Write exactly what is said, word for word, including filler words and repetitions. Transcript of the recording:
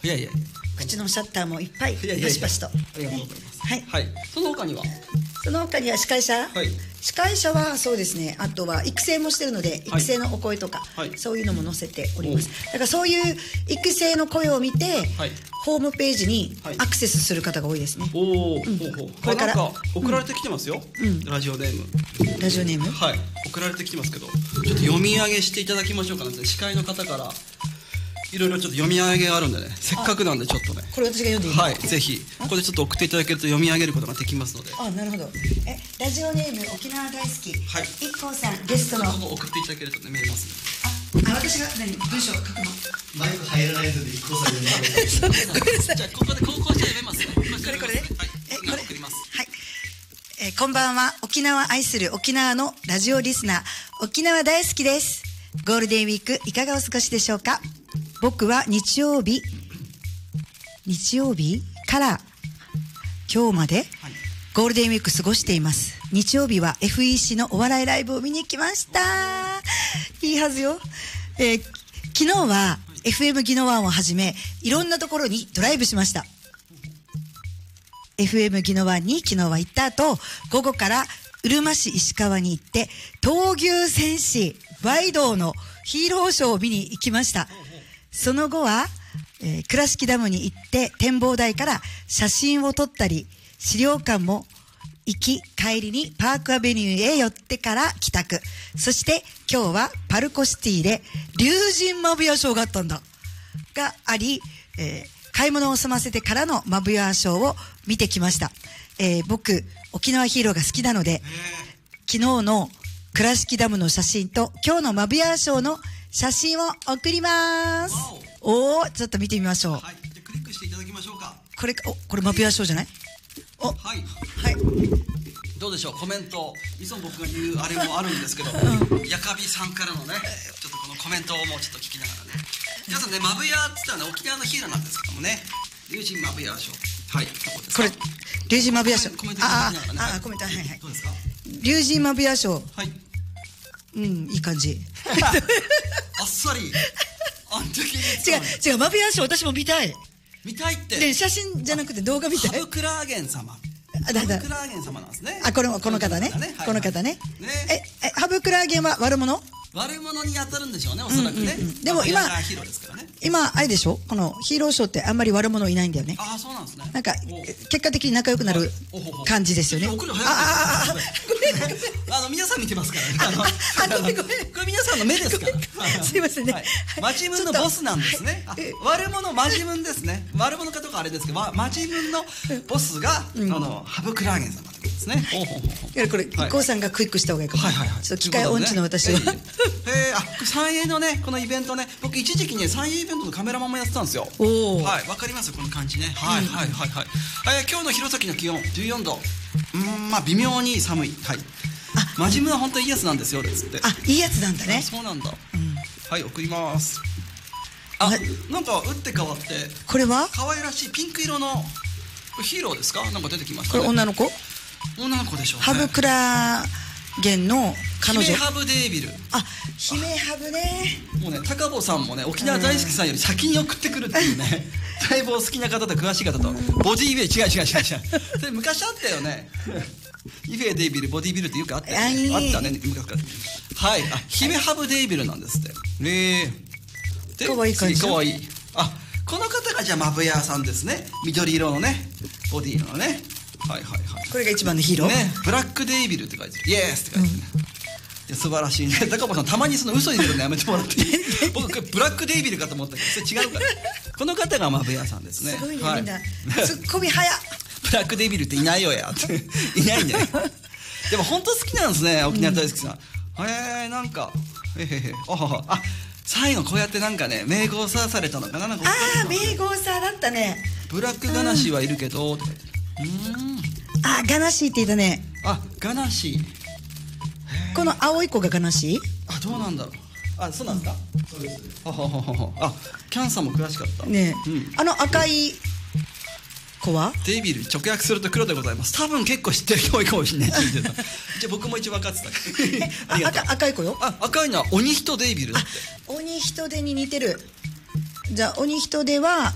いやいや、 口のシャッターもいっぱいパシパシと。 ありがとうございます。 はい、 はい、その他にはその他には司会者、 はい、 司会者はそうですね、あとは育成もしてるので、育成のお声とか、はい、そういうのも載せております。だからそういう育成の声を見て、はい、ホームページにアクセスする方が多いですね。 おお、うん、これからなんか送られてきてますよ、うん、ラジオネームラジオネームはい、送られてきてますけど、ちょっと読み上げしていただきましょうかね。司会の方からいろいろちょっと読み上げがあるんでね、せっかくなんでちょっとね、 これ私が読んでいいの？ はい、ぜひここでちょっと送っていただけると読み上げることができますので。 あ、なるほど。え、ラジオネーム沖縄大好き、はい、いっこうさん、ゲストのここ送っていただけるとね、見えますね。あ、あ、私が何文章書くの？ マイク入らないのでいっこうさん読み上げてじゃあここで高校生読めますね。これこれね、 はい、 え、これ送ります。 はい、えー、こんばんは。沖縄愛する沖縄のラジオリスナー、沖縄大好きです。ゴールデンウィークいかがお過ごしでしょうか？僕は日曜日日曜日から今日までゴールデンウィーク過ごしています。日曜日は エフイーシー のお笑いライブを見に来ました。いいはずよ。えー、昨日は エフエム ギノワンをはじめいろんなところにドライブしました。 エフエム ギノワンに昨日は行った後、午後からうるま市石川に行って闘牛戦士ワイドウのヒーローショーを見に行きました。その後は、えー、倉敷ダムに行って展望台から写真を撮ったり、資料館も行き帰りにパークアベニューへ寄ってから帰宅。そして今日はパルコシティで龍神マブヤショーがあったんだがあり、えー、買い物を済ませてからのマブヤショーを見てきました。えー、僕沖縄ヒーローが好きなので、昨日の倉敷ダムの写真と今日のマブヤショーの写真を送ります。おお、ちょっと見てみましょう。 はい、じゃクリックしていただきましょうか。 これ、お、これマブヤショーじゃない？お、 はいはい。 どうでしょう、コメント。いつも僕が言うあれもあるんですけど、うん、やかびさんからのね、ちょっとこのコメントをもうちょっと聞きながらね。皆さんね、マブヤって言ったらね、沖縄のヒーローなんですけどもね、龍神マブヤショー。はい、どうですか？ これ龍神マブヤショー。 コメントいただきながらね。 ああ、コメント、はいはい。 どうですか？ 龍神マブヤショー。 はい。 うん、いい感じ。 あっさり。あん時に違う違う、マブヤショー私も見たい。 見たいって。 で、写真じゃなくて動画見たい。 ハブクラーゲン様。 あ、だだ。 ハブクラーゲン様なんですね。 あ、このこの方ね。この方ね。え、え、ハブクラーゲンは悪者？ 悪者に当たるんでしょうね、おそらくね。 でも今ヒーローですからね。 今あれでしょ、このヒーローショーってあんまり悪者いないんだよね。 ああ、そうなんですね。 なんか結果的に仲良くなる感じですよね。 ああ、あの皆さん見てますからね。あのこれ皆さんの目ですから。 すいませんね。 マジムンのボスなんですね。悪者マジムンですね。悪者かとかあれですけど、マジムンのボスがあのハブクラーゲン様ですね。 これいっこうさんがクイックした方がいいかも。ちょっと機械音痴の私は。 えー、あ、三栄のね、このイベントね、僕一時期ね、三栄イベントのカメラマンもやってたんですよ。 おお。 はい、わかりますこの感じね。はいはいはいはい。えー、今日の弘前の気温じゅうよんど。うん、まあ微妙に寒い。はい。あ、真面目な本当いいやつなんですよつって。 あ、いいやつなんだね。 そうなんだ。はい、送ります。あ、なんか打って変わって。 これは？ 可愛らしいピンク色のヒーローですか？なんか出てきましたね。 これ女の子？ 女の子でしょうね。 ハブクラーゲンの彼女。 姫ハブデービル。 あ、姫ハブね。 もうね、高坊さんもね、沖縄大好きさんより先に送ってくるっていうね。だいぶお好きな方と詳しい方とボディービル、違う違う違う違う。それ昔あったよね。イフェデイビル、ボディービルってよくあったよね。あったね、昔から。はい、あ、姫ハブデイビルなんですって。ねえ。 かわいい感じ。 かわいい。あ、この方がじゃあマブヤーさんですね。緑色のね、ボディーのね。はいはいはい。 これが一番のヒーロー。 ね、ブラックデイビルって書いてる。イエースって書いてるね。いや素晴らしいね。高坊さんたまにその嘘に出るのやめてもらっていい？僕ブラックデイビルかと思ったけどそれ違うから。この方がマブヤーさんですね。 すごいね、みんなツッコミ早っ。 ブラックデイビルっていないよやっていないんだよ。でも本当好きなんですね、沖縄大好きさん。へえ、なんかへへへ、あはは、あ、最後こうやってなんかね名号さされたのかな、なんか。 ああ、名号さだったね。 ブラックガナシーはいるけど、とか言って。うん。 あ、ガナシーって言ったね。 あ、ガナシー。 この青い子がガナシー？ あ、どうなんだろう。あ、そうなんですか。そうです。はははは。あ、キャンさんも詳しかった。 ねえ、うん、あの赤い子は？ デイビル直訳すると黒でございます。多分結構知ってる人多いかもしれない。じゃあ僕も一応分かってた。 あ、赤赤い子よ。 あ、赤いのは鬼人デイビルだって。 鬼人手に似てる。じゃあ鬼人手は